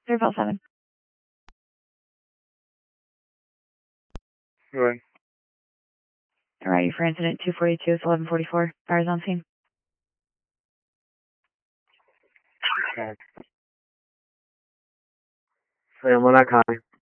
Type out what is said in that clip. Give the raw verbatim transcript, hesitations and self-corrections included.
Fairfield seven. Go ahead. Alright, for incident two forty-two, it's eleven forty-four. Fires on scene. Okay. Sam, we're not calling.